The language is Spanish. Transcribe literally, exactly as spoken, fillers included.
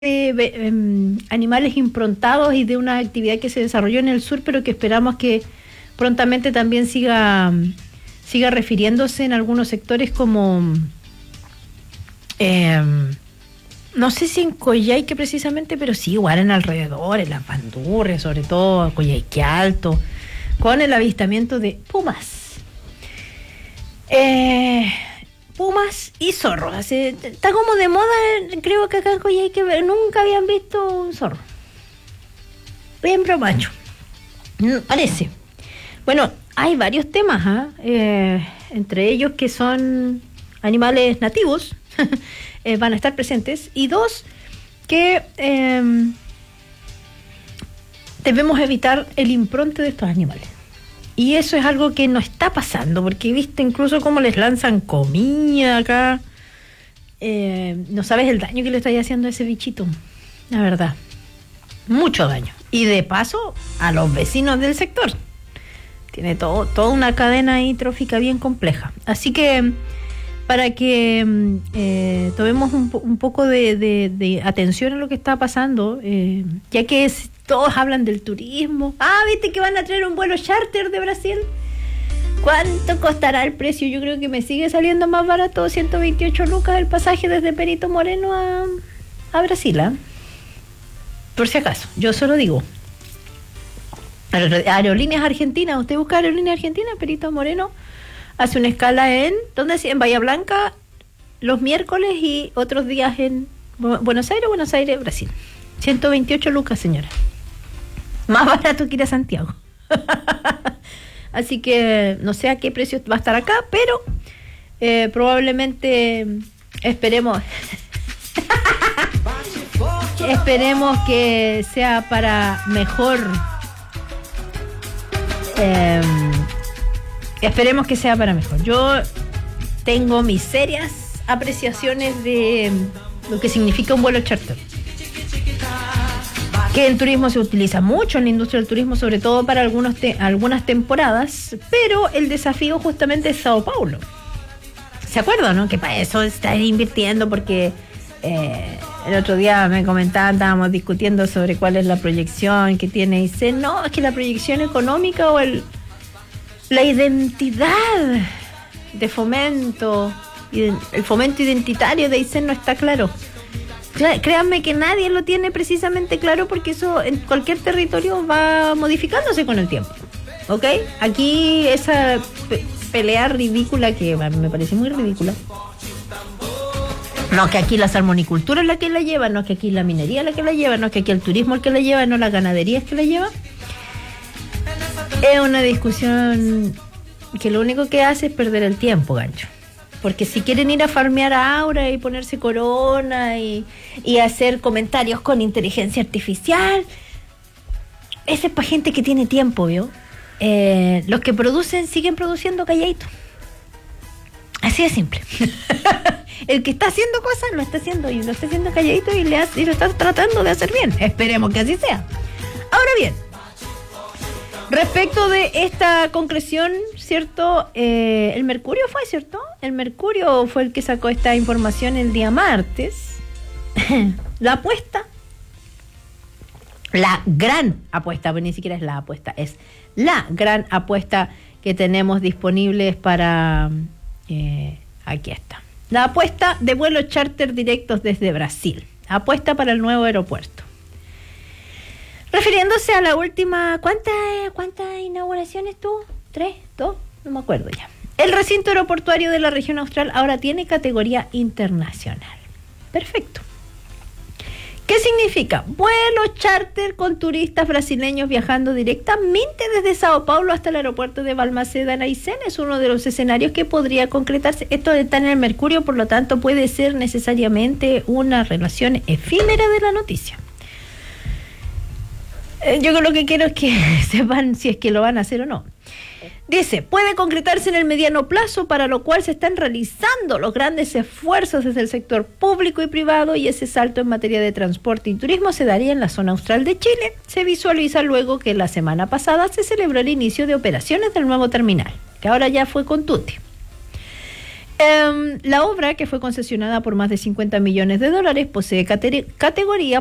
de eh, animales improntados y de una actividad que se desarrolló en el sur, pero que esperamos que prontamente también siga, siga refiriéndose en algunos sectores como, eh, no sé si en Coyhaique precisamente, pero sí, igual en alrededor, en las Bandurrias, sobre todo Coyhaique Alto, con el avistamiento de pumas. Eh... Pumas y zorros. Así, está como de moda, creo que acá en Coyhaique nunca habían visto un zorro. Hembra o macho. Parece. Bueno, hay varios temas, ¿eh? Eh, entre ellos que son animales nativos, eh, van a estar presentes, y dos, que eh, debemos evitar el impronte de estos animales. Y eso es algo que no está pasando, porque viste incluso cómo les lanzan comida acá. Eh, no sabes el daño que le estáis haciendo a ese bichito, la verdad. Mucho daño. Y de paso, a los vecinos del sector. Tiene todo, toda una cadena ahí trófica bien compleja. Así que, para que eh, tomemos un, un poco de, de, de atención a lo que está pasando, eh, ya que es... Todos hablan del turismo. Ah, ¿viste que van a traer un vuelo charter de Brasil? ¿Cuánto costará el precio? Yo creo que me sigue saliendo más barato, ciento veintiocho lucas el pasaje desde Perito Moreno a, a Brasil, ¿eh? Por si acaso, yo solo digo. Aerolíneas Argentinas, usted busca Aerolíneas Argentinas, Perito Moreno hace una escala en, ¿dónde? En Bahía Blanca los miércoles y otros días en Buenos Aires, Buenos Aires, Brasil. ciento veintiocho lucas, señora. Más barato que ir a Santiago. Así que no sé a qué precio va a estar acá, pero eh, probablemente esperemos esperemos que sea para mejor. Eh, esperemos que sea para mejor. Yo tengo mis serias apreciaciones de lo que significa un vuelo charter, que en turismo se utiliza mucho, en la industria del turismo, sobre todo para algunos te- algunas temporadas, pero el desafío justamente es Sao Paulo. ¿Se acuerdan, no? Que para eso están invirtiendo, porque eh, el otro día me comentaban, estábamos discutiendo sobre cuál es la proyección que tiene, y dice, no, es que la proyección económica o el la identidad de fomento, el fomento identitario de Aysén no está claro. Créanme que nadie lo tiene precisamente claro, porque eso en cualquier territorio va modificándose con el tiempo, ¿ok? Aquí esa pe- pelea ridícula, que me parece muy ridícula, no es que aquí la salmonicultura es la que la lleva, no es que aquí la minería es la que la lleva, no es que aquí el turismo es el que la lleva, no la ganadería es que la lleva. Es una discusión que lo único que hace es perder el tiempo, gancho. Porque si quieren ir a farmear a Aura y ponerse corona y, y hacer comentarios con inteligencia artificial, ese es para gente que tiene tiempo, ¿vio? Eh, los que producen siguen produciendo calladito. Así de simple. El que está haciendo cosas lo está haciendo y lo está haciendo calladito y, le hace, y lo está tratando de hacer bien. Esperemos que así sea. Ahora bien, respecto de esta concreción, ¿cierto? Eh, el Mercurio fue, ¿cierto? El Mercurio fue el que sacó esta información el día martes. La apuesta, la gran apuesta, pues ni siquiera es la apuesta, es la gran apuesta que tenemos disponibles para... Eh, aquí está. La apuesta de vuelos charter directos desde Brasil. Apuesta para el nuevo aeropuerto. Refiriéndose a la última, ¿cuántas cuántas inauguraciones tuvo? ¿Tres? ¿Dos? No me acuerdo ya. El recinto aeroportuario de la región austral ahora tiene categoría internacional. Perfecto. ¿Qué significa? Vuelo charter con turistas brasileños viajando directamente desde Sao Paulo hasta el aeropuerto de Balmaceda en Aysén. Es uno de los escenarios que podría concretarse. Esto está en el Mercurio, por lo tanto puede ser necesariamente una relación efímera de la noticia. Yo lo que quiero es que sepan si es que lo van a hacer o no. Dice, puede concretarse en el mediano plazo, para lo cual se están realizando los grandes esfuerzos desde el sector público y privado, y ese salto en materia de transporte y turismo se daría en la zona austral de Chile. Se visualiza luego que la semana pasada se celebró el inicio de operaciones del nuevo terminal, que ahora ya fue con Tuti. Um, la obra, que fue concesionada por más de cincuenta millones de dólares, posee cate- categoría